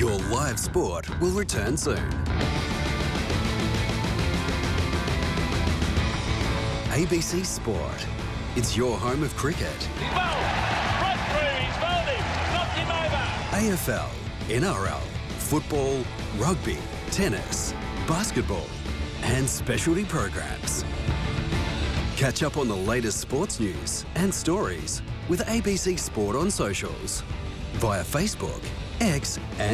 Your live sport will return soon. ABC Sport. It's your home of cricket. He's bowled. Front through. He's bowled him. Knocked him over. AFL, NRL, football, rugby, tennis, basketball, and specialty programs. Catch up on the latest sports news and stories with ABC Sport on socials via Facebook, X, and